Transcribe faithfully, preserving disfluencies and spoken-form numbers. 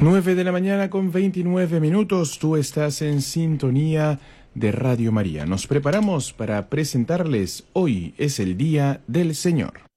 Nueve de la mañana con veintinueve minutos, tú estás en sintonía de Radio María. Nos preparamos para presentarles Hoy es el Día del Señor.